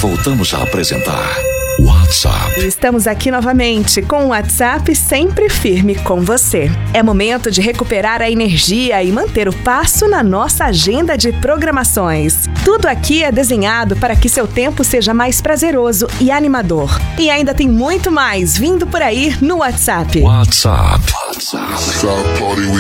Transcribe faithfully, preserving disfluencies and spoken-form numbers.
voltamos a apresentar WhatsApp. Estamos aqui novamente com o WhatsApp sempre firme com você. É momento de recuperar a energia e manter o passo na nossa agenda de programações. Tudo aqui é desenhado para que seu tempo seja mais prazeroso e animador. E ainda tem muito mais vindo por aí no WhatsApp. WhatsApp. WhatsApp.